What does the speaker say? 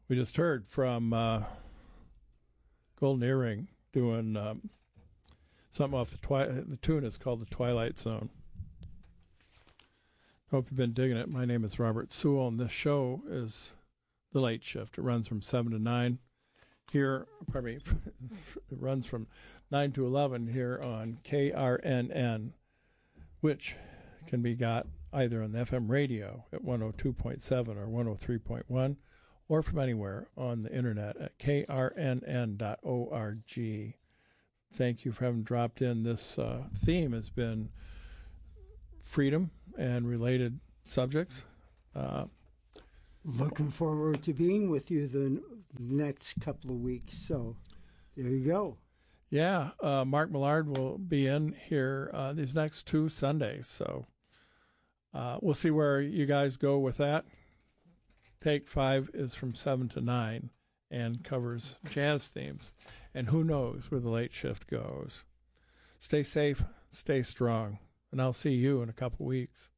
We just heard from Golden Earring doing something off the tune is called The Twilight Zone. Hope you've been digging it. My name is Robert Sewell, and this show is The Late Shift. It runs from 7 to 9 here. Pardon me. It runs from 9 to 11 here on KRNN, which can be got either on the FM radio at 102.7 or 103.1, or from anywhere on the internet at krnn.org. Thank you for having dropped in. This theme has been freedom and related subjects. Looking forward to being with you the next couple of weeks. So there you go. Yeah, Mark Millard will be in here these next 2 Sundays. So we'll see where you guys go with that. Take 5 is from 7 to 9 and covers jazz themes. And who knows where the late shift goes. Stay safe, stay strong, and I'll see you in a couple weeks.